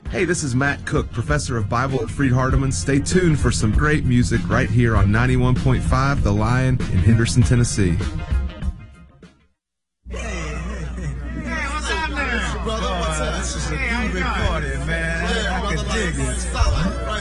Hey, this is Matt Cook, professor of Bible at Freed-Hardeman. Stay tuned for some great music right here on 91.5 The Lion in Henderson, Tennessee. Brother, what's up? This is a big party, man. I can dig it.